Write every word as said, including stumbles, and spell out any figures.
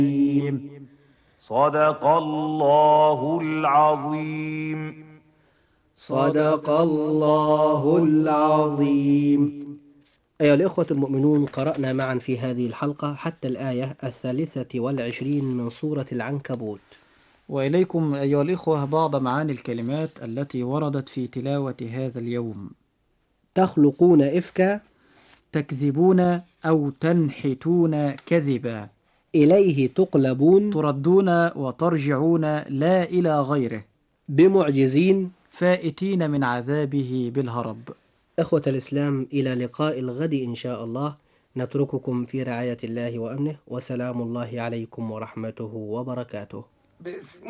صدق الله العظيم. صدق الله العظيم. أيها الإخوة المؤمنون، قرأنا معا في هذه الحلقة حتى الآية الثالثة والعشرين من سورة العنكبوت. وإليكم أيها الإخوة بعض معاني الكلمات التي وردت في تلاوة هذا اليوم. تخلقون إفكا، تكذبون أو تنحتون كذبا، إليه تقلبون، تردون وترجعون لا إلى غيره، بمعجزين، فائتين من عذابه بالهرب. إخوة الإسلام، إلى لقاء الغد إن شاء الله، نترككم في رعاية الله وأمنه، وسلام الله عليكم ورحمته وبركاته. بسم